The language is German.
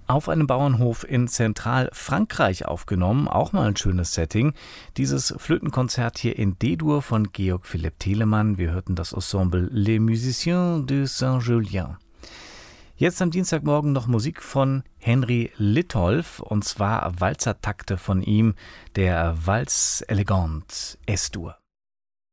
auf einem Bauernhof in Zentralfrankreich aufgenommen. Auch mal ein schönes Setting. Dieses Flötenkonzert hier in D-Dur von Georg Philipp Telemann. Wir hörten das Ensemble Les Musiciens de Saint-Julien. Jetzt am Dienstagmorgen noch Musik von Henry Litolff, und zwar Walzertakte von ihm, der Valse Elegante S-Dur.